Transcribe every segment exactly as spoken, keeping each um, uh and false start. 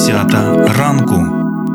десята ранку.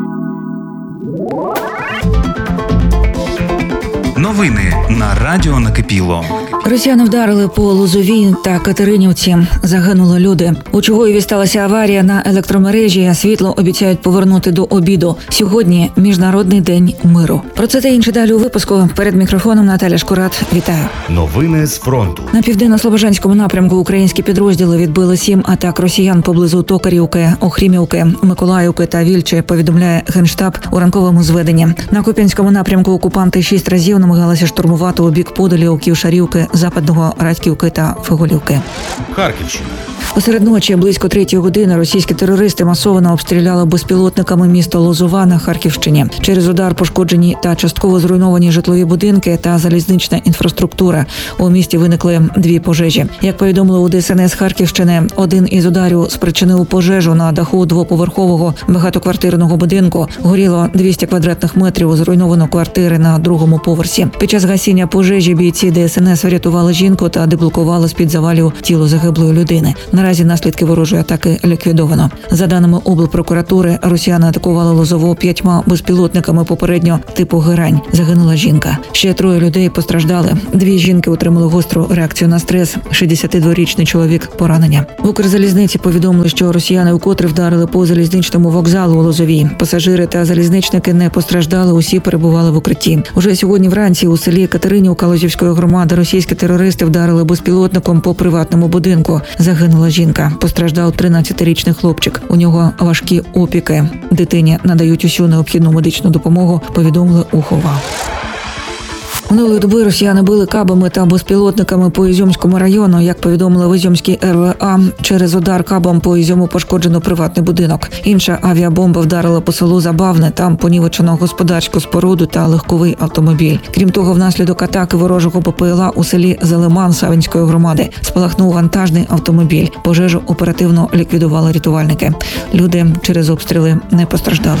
Новини на радіо Накипіло. Росіяни вдарили по Лозовій та Катеринівці. Загинули люди. У Чугуєві сталася аварія на електромережі. Світло обіцяють повернути до обіду. Сьогодні Міжнародний день миру. Про це та інше далі у випуску. Перед мікрофоном Наталя Шкурат. Вітаю. Новини з фронту. На південно-слобожанському напрямку українські підрозділи відбили сім атак росіян поблизу Токарівки, Охрімівки, Миколаївки та Вільчі, повідомляє Генштаб у ранковому зведенні. На Куп'янському напрямку окупанти шість разів намагалися штурмувати у бік Подолі, Ківшарівки, Западного Радьківки та Фиголівки. Харківщина. Посеред ночі, близько третьої години, російські терористи масово обстріляли безпілотниками місто Лозова на Харківщині. Через удар пошкоджені та частково зруйновані житлові будинки та залізнична інфраструктура. У місті виникли дві пожежі. Як повідомили у Д С Н С Харківщини, один із ударів спричинив пожежу на даху двоповерхового багатоквартирного будинку. Горіло двісті квадратних метрів, зруйновано квартири на другому поверсі. Під час гасіння пожежі бійці Д С Н С врятували жінку та деблокували з-під завалів тіло загиблої людини. Наразі наслідки ворожої атаки ліквідовано. За даними облпрокуратури, росіяни атакували Лозову п'ятьма безпілотниками попередньо типу «Герань». Загинула жінка. Ще троє людей постраждали. Дві жінки отримали гостру реакцію на стрес. шістдесятидворічний чоловік – поранення. В Укрзалізниці повідомили, що росіяни вкотре вдарили по залізничному вокзалу у Лозовій. Пасажири та залізничники не постраждали, усі перебували в укритті. Уже сьогодні вранці у селі Катеринівка Лозівської громади російські терористи вдарили безпілотником по приватному будинку. Загинула жінка. Постраждав тринадцятирічний хлопчик. У нього важкі опіки. Дитині надають усю необхідну медичну допомогу, повідомили у ХОВА. Минулої доби росіяни били кабами та безпілотниками по Ізюмському району. Як повідомили в Ізюмській Ер Ве А, через удар кабом по Ізюму пошкоджено приватний будинок. Інша авіабомба вдарила по селу Забавне. Там понівечено господарську споруду та легковий автомобіль. Крім того, внаслідок атаки ворожого Бе Пе Ел А у селі Залиман Савинської громади спалахнув вантажний автомобіль. Пожежу оперативно ліквідували рятувальники. Люди через обстріли не постраждали.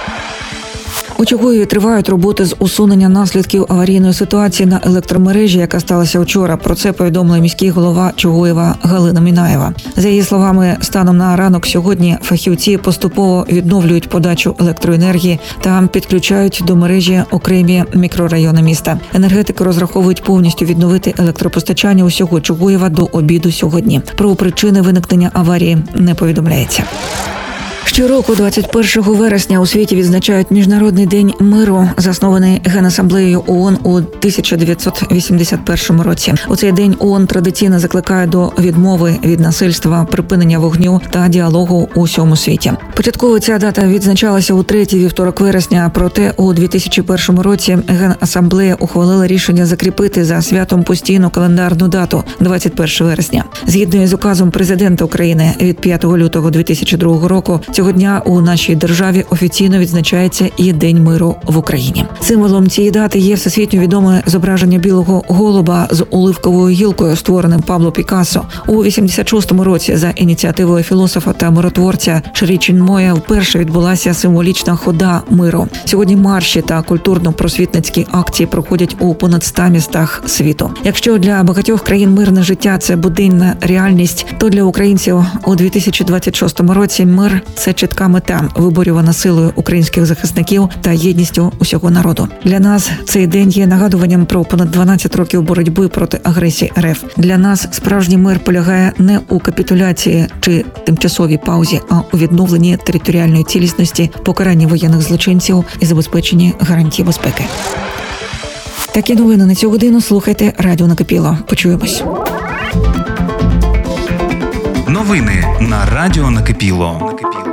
У Чугуєві тривають роботи з усунення наслідків аварійної ситуації на електромережі, яка сталася вчора. Про це повідомила міський голова Чугуєва Галина Мінаєва. За її словами, станом на ранок сьогодні фахівці поступово відновлюють подачу електроенергії та підключають до мережі окремі мікрорайони міста. Енергетики розраховують повністю відновити електропостачання усього Чугуєва до обіду сьогодні. Про причини виникнення аварії не повідомляється. Щороку, двадцять першого вересня, у світі відзначають Міжнародний день миру, заснований Генасамблеєю О О Н у тисяча дев'ятсот вісімдесят першому році. У цей день О О Н традиційно закликає до відмови від насильства, припинення вогню та діалогу у всьому світі. Початково ця дата відзначалася у третій вівторок вересня, проте у дві тисячі першому році Генасамблея ухвалила рішення закріпити за святом постійну календарну дату – двадцять першого вересня. Згідно із указом президента України від п'ятого лютого дві тисячі другого року, цього дня у нашій державі офіційно відзначається і День миру в Україні. Символом цієї дати є всесвітньо відоме зображення білого голуба з оливковою гілкою, створеним Пабло Пікассо. У вісімдесят шостому році за ініціативою філософа та миротворця Шрі Чінмоя вперше відбулася символічна хода миру. Сьогодні марші та культурно-просвітницькі акції проходять у понад ста містах світу. Якщо для багатьох країн мирне життя – це буденна реальність, то для українців у дві тисячі двадцять шостому році мир – це чітка мета, виборювана силою українських захисників та єдністю усього народу. Для нас цей день є нагадуванням про понад дванадцять років боротьби проти агресії Ер Еф. Для нас справжній мир полягає не у капітуляції чи тимчасовій паузі, а у відновленні територіальної цілісності, покаранні воєнних злочинців і забезпеченні гарантій безпеки. Такі новини на цю годину слухайте Радіо Накипіло. Почуємось. Новини на радіо Накипіло.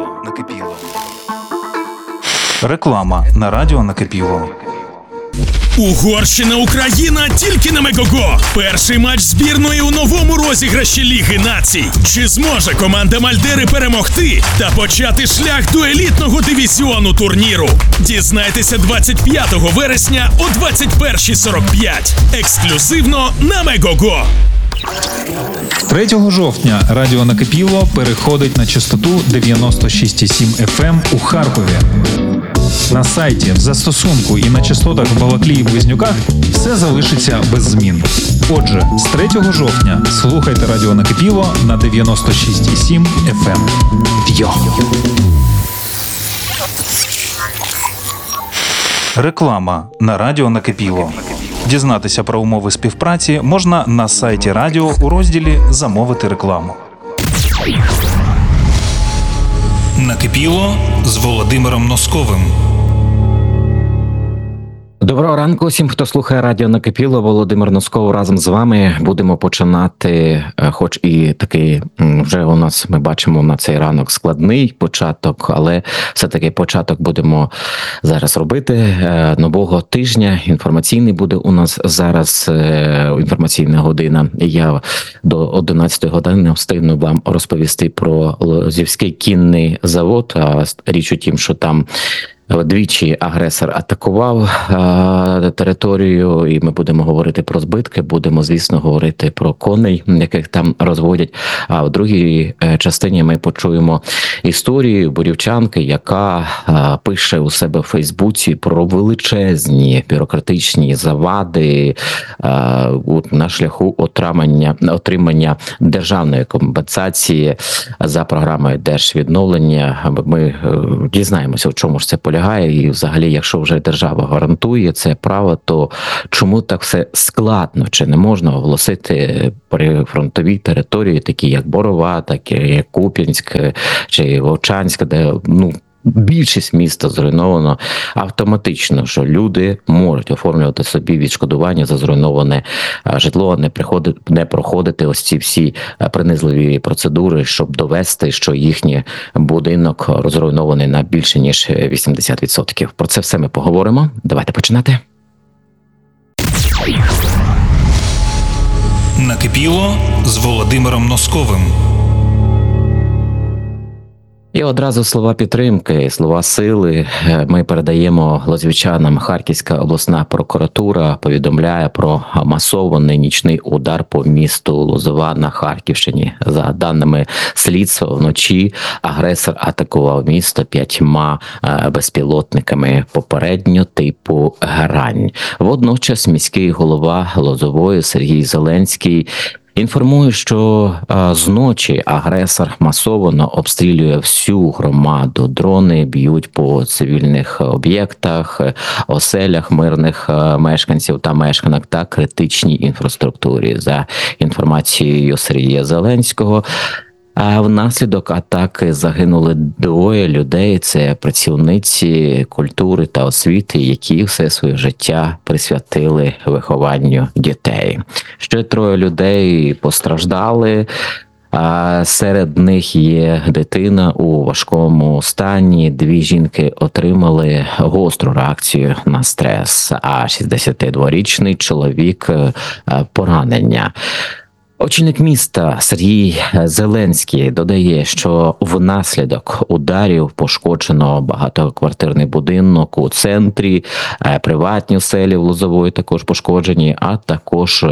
Реклама на радіо Накипіло. Угорщина, Україна тільки на Мегого. Перший матч збірної у новому розіграші Ліги націй. Чи зможе команда Мальдери перемогти та почати шлях до елітного дивізіону турніру? Дізнайтеся двадцять п'ятого вересня о двадцять перша сорок п'ять. Ексклюзивно на Мегого. третього жовтня радіо Накипіло переходить на частоту дев'яносто шість і сім еф ем у Харкові. На сайті, в застосунку і на частотах в Балаклії і Близнюках все залишиться без змін. Отже, з третього жовтня слухайте Радіо Накипіло на дев'яносто шість і сім еф ем. Йо! Реклама на Радіо Накипіло. Дізнатися про умови співпраці можна на сайті радіо у розділі «Замовити рекламу». Накипіло з Володимиром Носковим. Доброго ранку всім, хто слухає Радіо Накипіло. Володимир Носков разом з вами. Будемо починати, хоч і такий, вже у нас, ми бачимо на цей ранок складний початок, але все-таки початок будемо зараз робити. Нового тижня інформаційний буде у нас зараз, інформаційна година. Я до одинадцятої години встигну вам розповісти про Лозівський кінний завод. А річ у тім, що там двічі агресор атакував е, територію, і ми будемо говорити про збитки, будемо, звісно, говорити про коней, яких там розводять. А в другій е, частині ми почуємо історію борівчанки, яка е, пише у себе в Фейсбуці про величезні бюрократичні завади е, на шляху отримання, отримання державної компенсації за програмою держвідновлення. Ми е, дізнаємося, в чому ж це полягає. І взагалі, якщо вже держава гарантує це право, то чому так все складно? Чи не можна оголосити прифронтові території, такі як Борова, так як Куп'янськ чи Вовчанськ, де, ну, більшість міста зруйновано автоматично, що люди можуть оформлювати собі відшкодування за зруйноване житло, не приходити, не проходити ось ці всі принизливі процедури, щоб довести, що їхній будинок розруйнований на більше ніж вісімдесят відсотків. Про це все ми поговоримо. Давайте починати. Накипіло з Володимиром Носковим. І одразу слова підтримки, слова сили ми передаємо лозівчанам. Харківська обласна прокуратура повідомляє про масований нічний удар по місту Лозова на Харківщині. За даними слідства, вночі агресор атакував місто п'ятьма безпілотниками попередньо типу «Грань». Водночас міський голова Лозової Сергій Зеленський інформує, що а, зночі агресор масово обстрілює всю громаду. Дрони б'ють по цивільних об'єктах, оселях мирних а, мешканців та мешканок та критичній інфраструктурі. За інформацією Сергія Зеленського, а внаслідок атаки загинули двоє людей. Це працівниці культури та освіти, які все своє життя присвятили вихованню дітей. Ще троє людей постраждали. А серед них є дитина у важкому стані. Дві жінки отримали гостру реакцію на стрес, а шістдесятидворічний чоловік поранення. Очільник міста Сергій Зеленський додає, що внаслідок ударів пошкоджено багатоквартирний будинок у центрі, приватні оселі в Лозової також пошкоджені, а також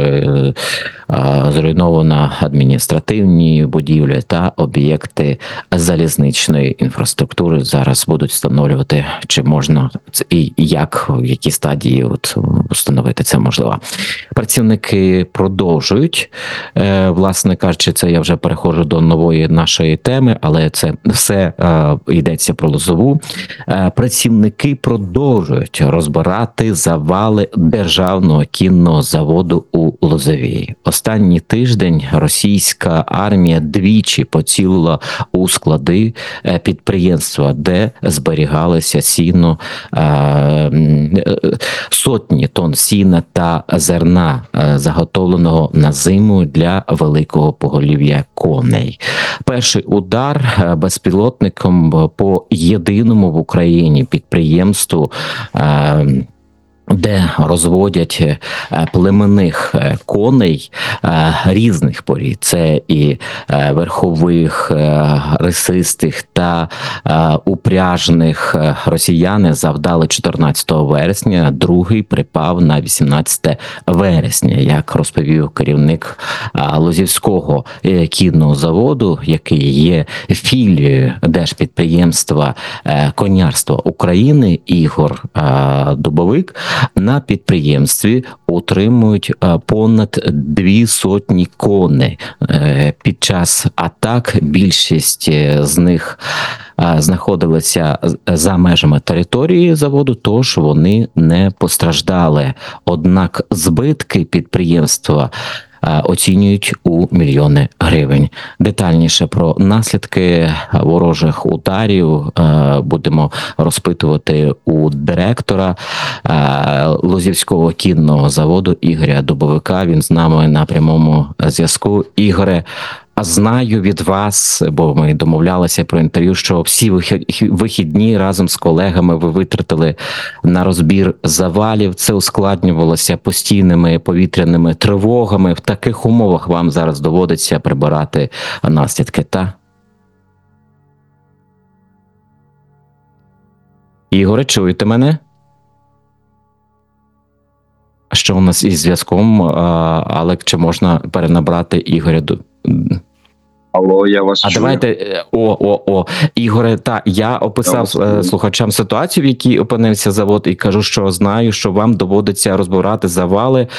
зруйновано адміністративні будівлі та об'єкти залізничної інфраструктури. Зараз будуть встановлювати, чи можна і як, в якій стадії от встановити це можливо. Працівники продовжують. Власне кажучи, це я вже переходжу до нової нашої теми, але це все е, йдеться про Лозову. Е, працівники продовжують розбирати завали державного кінного заводу у Лозовій. Останній тиждень російська армія двічі поцілила у склади е, підприємства, де зберігалося сіно, е, е, сотні тонн сіна та зерна, е, заготовленого на зиму для великого поголів'я коней. Перший удар безпілотником по єдиному в Україні підприємству де розводять е, племенних е, коней е, різних порід. Це і е, верхових, е, рисистих та е, упряжних. Е, росіяни завдали чотирнадцятого вересня, другий припав на вісімнадцяте вересня, як розповів керівник е, Лозівського е, кінного заводу, який є філією держпідприємства е, конярства України, Ігор е, Дубовик. На підприємстві утримують е, понад дві сотні коней. Е, Під час атак більшість е, з них е, знаходилися за межами території заводу, тож вони не постраждали. Однак збитки підприємства е, оцінюють у мільйони гривень. Детальніше про наслідки ворожих ударів е, будемо розпитувати у директора е, Лозівського кінного заводу Ігоря Дубовика. Він з нами на прямому зв'язку. Ігоре, а знаю від вас, бо ми домовлялися про інтерв'ю, що всі вихідні разом з колегами ви витратили на розбір завалів. Це ускладнювалося постійними повітряними тривогами. В таких умовах вам зараз доводиться прибирати наслідки, та? Ігоре, чуєте мене? Що у нас із зв'язком, але чи можна перенабрати Ігоря до... Алло, я вас А чую. давайте, о, о, о, Ігоре, та, я описав е, слухачам ситуацію, в якій опинився завод, і кажу, що знаю, що вам доводиться розбирати завали, е,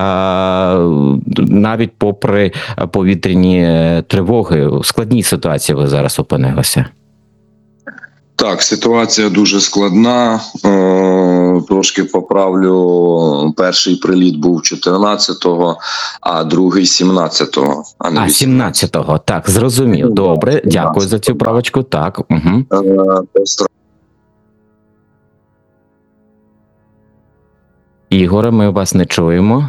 навіть попри повітряні тривоги. В складній ситуації ви зараз опинилися. Так, ситуація дуже складна. Е, трошки поправлю. Перший приліт був чотирнадцятого, а другий сімнадцятого. А, не А, сімнадцятого, так, зрозумів. Добре, дякую за цю правочку. Так, угу. Е, Ігоре, ми вас не чуємо.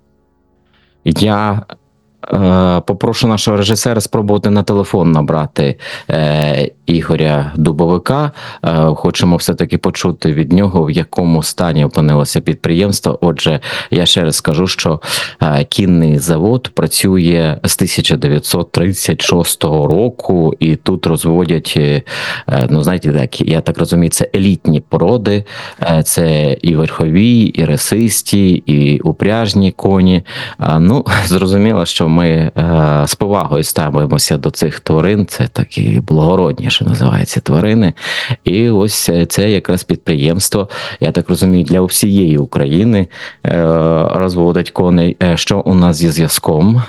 Я е, попрошу нашого режисера спробувати на телефон набрати е, Ігоря Дубовика. Е, хочемо все-таки почути від нього, в якому стані опинилося підприємство. Отже, я ще раз скажу, що е, кінний завод працює з тисяча дев'ятсот тридцять шостого року, і тут розводять, е, ну знаєте, так, я так розумію, це елітні породи, е, це і верхові, і рисисті, і упряжні коні. Е, ну, зрозуміло, що ми е, з повагою ставимося до цих тварин, це такі благородні, що називається, тварини. І ось це якраз підприємство, я так розумію, для всієї України е, розводить коней. Е, що у нас зі зв'язком?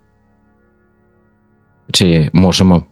Чи можемо?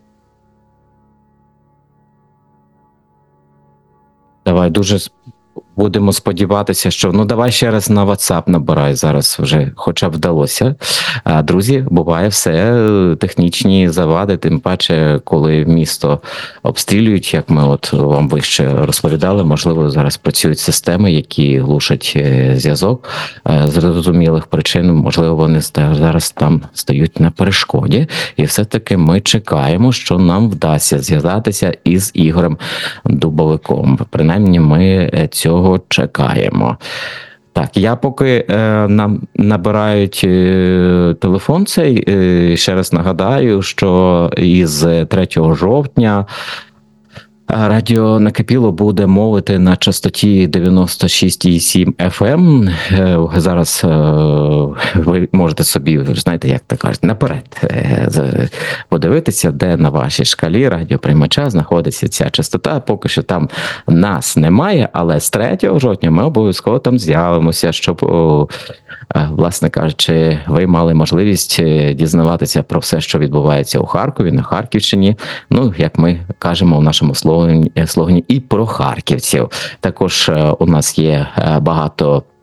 Давай, дуже будемо сподіватися, що... Ну, давай ще раз на WhatsApp набирай зараз вже, хоча б вдалося. А, друзі, буває все, технічні завади, тим паче, коли місто обстрілюють, як ми от вам вище розповідали, можливо, зараз працюють системи, які глушать зв'язок з зрозумілих причин, можливо, вони зараз там стають на перешкоді, і все-таки ми чекаємо, що нам вдасться зв'язатися із Ігорем Дубовиком. Принаймні, ми цього чекаємо. Так, я поки е, нам набирають е, телефон цей, е, ще раз нагадаю, що із третього жовтня радіо накипіло буде мовити на частоті дев'яносто шість і сім еф ем. Е, зараз е, ви можете собі, знаєте, як так кажуть, наперед е, подивитися, де на вашій шкалі радіоприймача знаходиться ця частота. Поки що там нас немає, але з третього жовтня ми обов'язково там з'явимося, щоб, о, е, власне кажучи, ви мали можливість дізнаватися про все, що відбувається у Харкові, на Харківщині. Ну, як ми кажемо у нашому слові, слогні, і про харківців. Також у нас є багато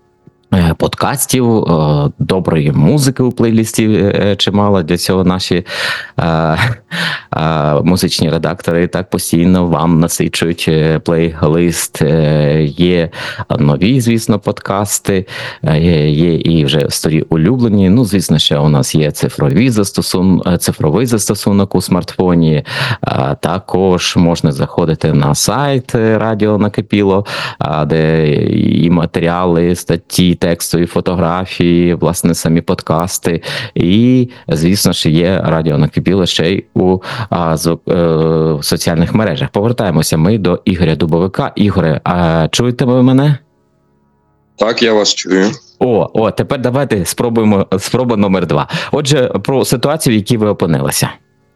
подкастів, доброї музики у плейлісті чимало. Для цього наші а, а, музичні редактори так постійно вам насичують плейлист. Є нові, звісно, подкасти, є, є і вже старі улюблені. Ну, звісно, ще у нас є цифрові застосун... цифровий застосунок у смартфоні. А, також можна заходити на сайт Радіо Накипіло, а, де і матеріали, статті, текстові фотографії, власне, самі подкасти. І, звісно ж, є Радіо Накипіло ще й у а, з, е, соціальних мережах. Повертаємося ми до Ігоря Дубовика. Ігоре, а чуєте ви мене? Так, я вас чую. О, о, тепер давайте спробуємо спроба номер два. Отже, про ситуацію, в якій ви опинилися.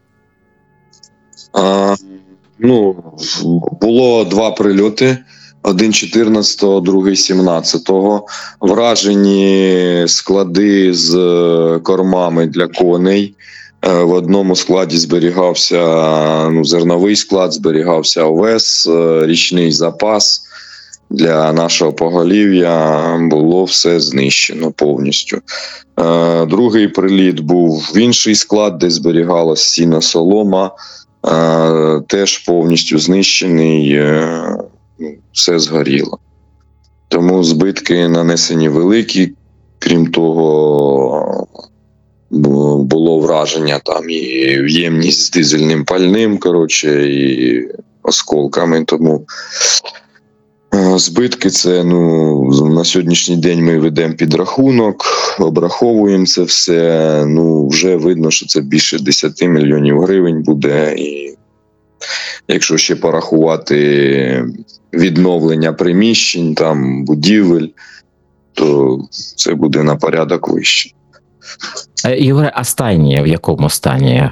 А, ну, було два прильоти. Один чотирнадцятого, другий сімнадцятого. Вражені склади з кормами для коней. В одному складі зберігався ну, зерновий склад, зберігався овес, річний запас. Для нашого поголів'я було все знищено повністю. Другий приліт був в інший склад, де зберігалась сіно, солома. Теж повністю знищений. Все згоріло. Тому збитки нанесені великі. Крім того, було враження там і ємність з дизельним пальним, коротше, і осколками. Тому збитки це, ну, на сьогоднішній день ми ведемо підрахунок, обраховуємо це все. Ну, вже видно, що це більше десять мільйонів гривень буде. І якщо ще порахувати відновлення приміщень, там, будівель, то це буде на порядок вище. Ігоре, а стайні в якому стані?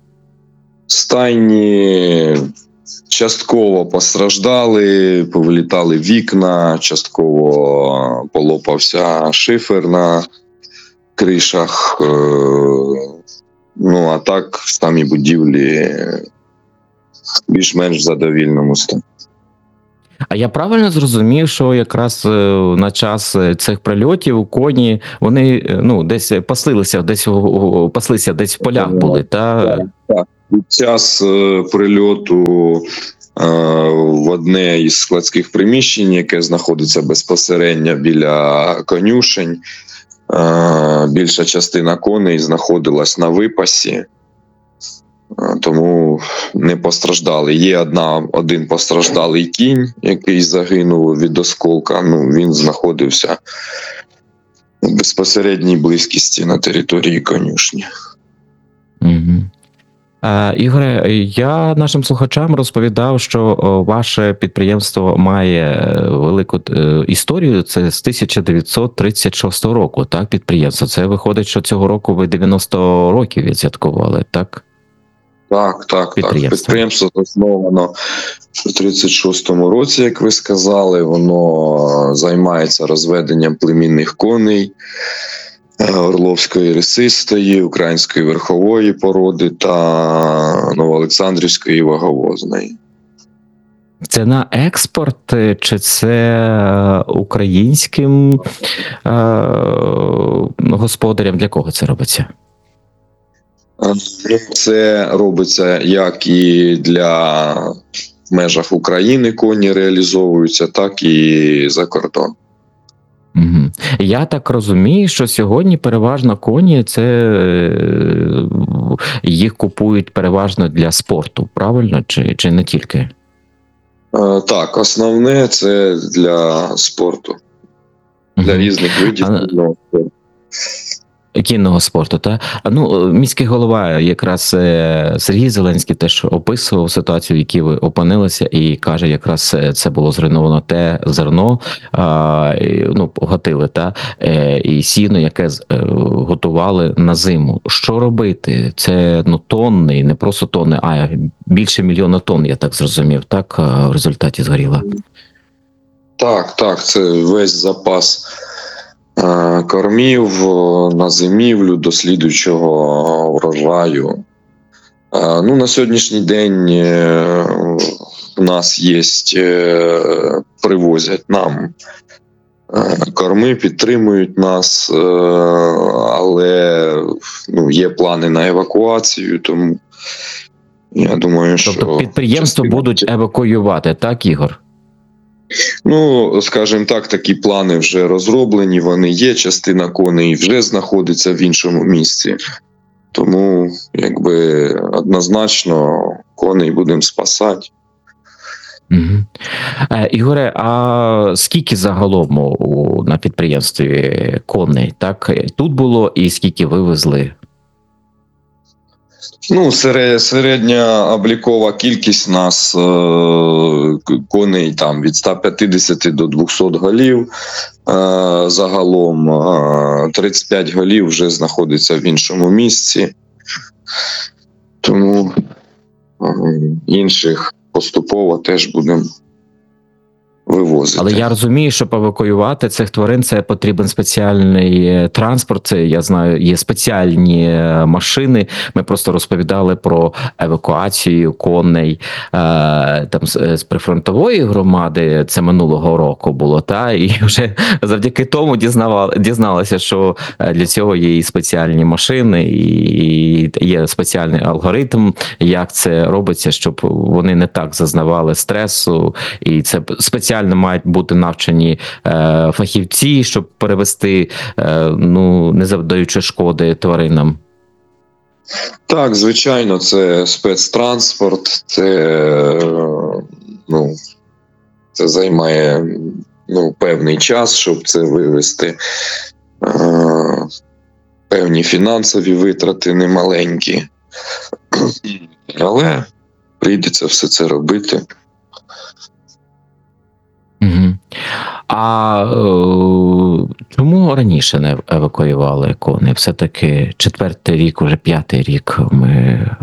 Стайні частково постраждали, повилітали вікна, частково полопався шифер на кришах. Ну, а так, самі будівлі більш-менш в задовільному стані. А я правильно зрозумів, що якраз на час цих прильотів коні, вони, ну, десь паслилися, десь паслися, десь в полях були, та? Так, так. Під час прильоту в одне із складських приміщень, яке знаходиться безпосередньо біля конюшень, більша частина коней знаходилась на випасі. Тому не постраждали. Є одна, один постраждалий кінь, який загинув від осколка. Ну, він знаходився в безпосередній близькості на території конюшні. Угу. Ігоре, я нашим слухачам розповідав, що ваше підприємство має велику історію. Це з тисяча дев'ятсот тридцять шостого року, так, підприємство. Це виходить, що цього року ви дев'яносто років відсвяткували, так? Так, так, так. Підприємство засновано в тридцять шостому році, як ви сказали. Воно займається розведенням племінних коней, Орловської рисистої, української верхової породи та Новоолександрівської ваговозної. Це на експорт, чи це українським е- господарям? Для кого це робиться? Це робиться як і для в межах України коні реалізовуються, так і за кордон. Угу. Я так розумію, що сьогодні переважно коні, це їх купують переважно для спорту, правильно? Чи, чи не тільки? Так, основне це для спорту, для угу. різних видів а... спорту. Кінного спорту, так? Ну, міський голова якраз Сергій Зеленський теж описував ситуацію, в якій ви опинилися, і каже, якраз це було зруйновано те зерно, а, ну, готили, та, і сіно, яке готували на зиму. Що робити? Це, ну, тонни, не просто тонни, а більше мільйона тонн, я так зрозумів, так, в результаті згоріло? Так, так, це весь запас кормів на зимівлю до слідуючого врожаю. Ну, на сьогоднішній день у нас є, привозять нам корми підтримують нас, е, але ну, є плани на евакуацію, тому я думаю, що... Тобто підприємство частина... будуть евакуювати, так, Ігор? Ну, скажімо так, такі плани вже розроблені, вони є, частина коней вже знаходиться в іншому місці. Тому, якби, однозначно, коней будемо спасати. Угу. Е, Ігоре, а скільки загалом у, на підприємстві коней, так? Тут було і скільки вивезли? Ну, середня облікова кількість нас е, коней там від ста п'ятдесяти до двохсот голів. Е, загалом е, тридцять п'ять голів вже знаходиться в іншому місці. Тому е, інших поступово теж будемо вивозити. Але я розумію, щоб евакуювати цих тварин, це потрібен спеціальний транспорт. Це, я знаю, є спеціальні машини. Ми просто розповідали про евакуацію коней е, там з, з прифронтової громади. Це минулого року було, та і вже завдяки тому дізнавали, дізналися, що для цього є і спеціальні машини, і є спеціальний алгоритм, як це робиться, щоб вони не так зазнавали стресу, і це спеціально мають бути навчені е, фахівці, щоб перевести, е, ну, не завдаючи шкоди тваринам. Так, звичайно, це спецтранспорт, це, ну, це займає, ну, певний час, щоб це вивезти. Е, певні фінансові витрати немаленькі. Але прийдеться все це робити. Угу. А е, чому раніше не евакуювали коней? Все-таки четвертий рік, уже п'ятий рік ми е,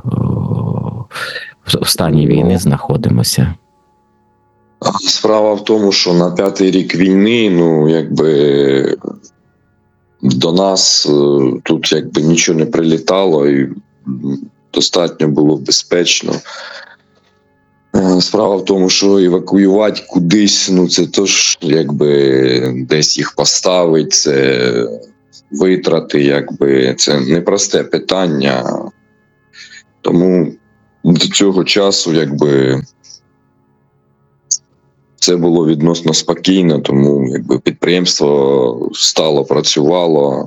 в стані війни знаходимося. Справа в тому, що на п'ятий рік війни, ну, якби до нас тут якби нічого не прилітало і достатньо було безпечно. Справа в тому, що евакуювати кудись, ну це тож, якби десь їх поставить, це витрати, якби це непросте питання. Тому до цього часу, якби, це було відносно спокійно, тому якби підприємство стало, працювало,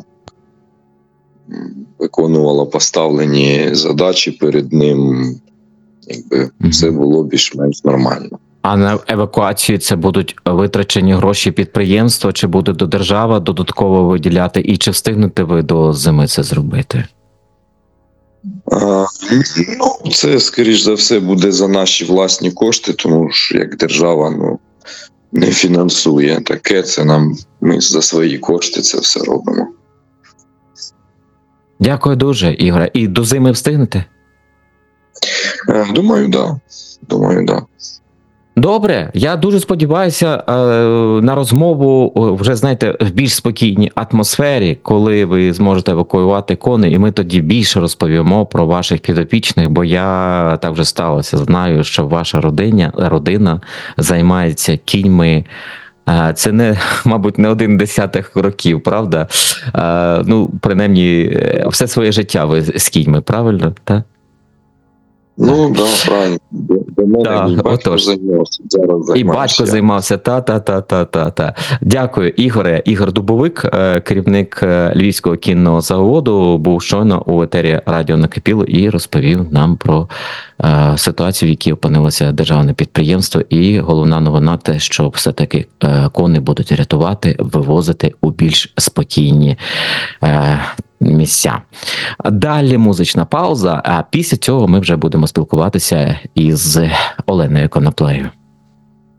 виконувало поставлені задачі перед ним. Якби mm-hmm. все було більш-менш нормально. А на евакуацію це будуть витрачені гроші підприємства, чи буде до держава додатково виділяти, і чи встигнете ви до зими це зробити? А, ну, це, скоріш за все, буде за наші власні кошти, тому що як держава, ну, не фінансує таке, це нам, ми за свої кошти це все робимо. Дякую дуже, Ігоре. І до зими встигнете? Думаю, да. Думаю, да. Добре, я дуже сподіваюся е, на розмову вже, знаєте, в більш спокійній атмосфері, коли ви зможете евакуювати коней, і ми тоді більше розповімо про ваших підопічних, бо я так вже сталося, знаю, що ваша родиня, родина займається кіньми. Е, це не, мабуть, не один десятих років, правда? Е, ну, принаймні, все своє життя ви з кіньми, правильно? Так? Ну, да, правильно. До мене да, і батько отож. займався, зараз І батько займався, та-та-та-та-та-та. Дякую, Ігоре. Ігор Дубовик, керівник Львівського кінного заводу, був щойно у етері радіо «Накипіло» і розповів нам про е, ситуацію, в якій опинилося державне підприємство. І головна новина те, що все-таки е, кони будуть рятувати, вивозити у більш спокійні е, місця. Далі музична пауза, а після цього ми вже будемо спілкуватися із Оленою Коноплею.